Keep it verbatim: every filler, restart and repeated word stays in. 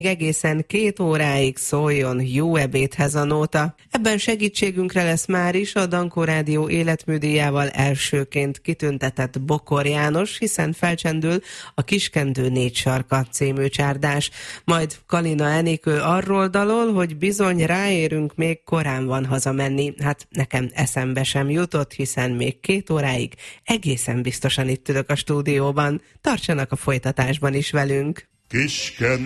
egészen két óráig szóljon Jó ebédhez a nóta. Ebben segítségünkre lesz már is a Dankó Rádió életműdíjával elsőként kitüntetett Bokor János, hiszen felcsendül a Kiskendő négy sarka című csárdás. Majd Kalina Enikő arról dalol, hogy bizony ráérünk, még korán van hazamenni. Hát nekem eszembe sem jutott, hiszen még két óráig egészen biztosan itt ülök a stúdióban. Tartsanak a folytatásban is velünk! Kisken